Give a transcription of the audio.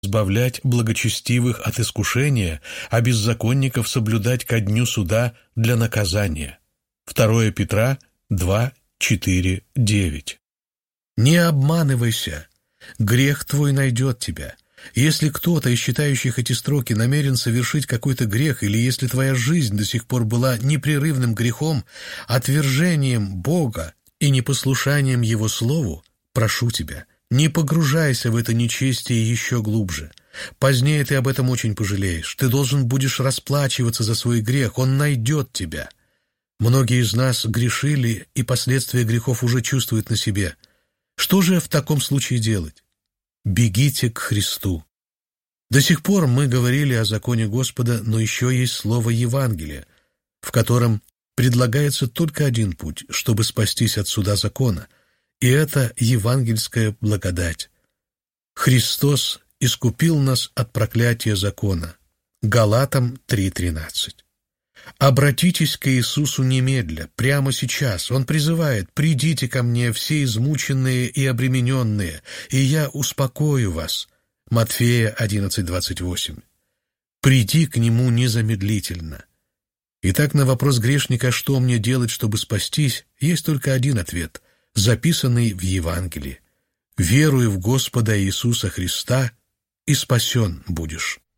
избавлять благочестивых от искушения, а беззаконников соблюдать ко дню суда для наказания. 2 Петра 2, 4, 9. Не обманывайся, грех твой найдет тебя. Если кто-то из читающих эти строки намерен совершить какой-то грех, или если твоя жизнь до сих пор была непрерывным грехом, отвержением Бога и непослушанием Его Слову, прошу тебя, не погружайся в это нечестие еще глубже. Позднее ты об этом очень пожалеешь. Ты должен будешь расплачиваться за свой грех, он найдет тебя. Многие из нас грешили, и последствия грехов уже чувствуют на себе. Что же в таком случае делать? Бегите к Христу. До сих пор мы говорили о законе Господа, но еще есть слово Евангелие, в котором предлагается только один путь, чтобы спастись от суда закона, и это евангельская благодать. Христос искупил нас от проклятия закона. Галатам 3:13. Обратитесь к Иисусу немедля, прямо сейчас. Он призывает: «Придите ко мне, все измученные и обремененные, и я успокою вас». Матфея 11:28. «Приди к Нему незамедлительно». Итак, на вопрос грешника, что мне делать, чтобы спастись, есть только один ответ, записанный в Евангелии: «Веруй в Господа Иисуса Христа, и спасен будешь».